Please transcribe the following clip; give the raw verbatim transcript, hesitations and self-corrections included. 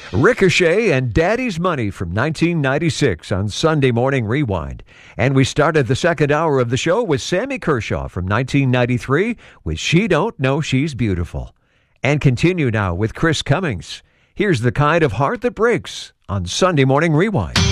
Ricochet and Daddy's Money from nineteen ninety-six on Sunday Morning Rewind. And we started the second hour of the show with Sammy Kershaw from nineteen ninety-three with She Don't Know She's Beautiful. And continue now with Chris Cummings. Here's The Kind of Heart That Breaks on Sunday Morning Rewind.